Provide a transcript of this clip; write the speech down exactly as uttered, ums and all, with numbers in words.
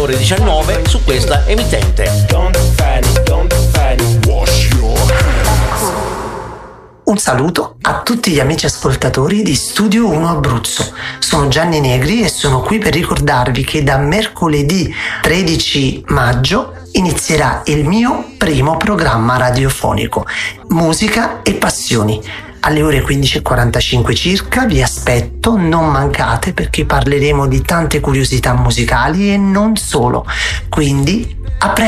ore diciannove su questa emittente. Un saluto a tutti gli amici ascoltatori di Studio uno Abruzzo. Sono Gianni Negri e sono qui per ricordarvi che da mercoledì tredici maggio inizierà il mio primo programma radiofonico, Musica e Passioni. Alle ore quindici e quarantacinque circa vi aspetto, non mancate, perché parleremo di tante curiosità musicali e non solo. Quindi a presto!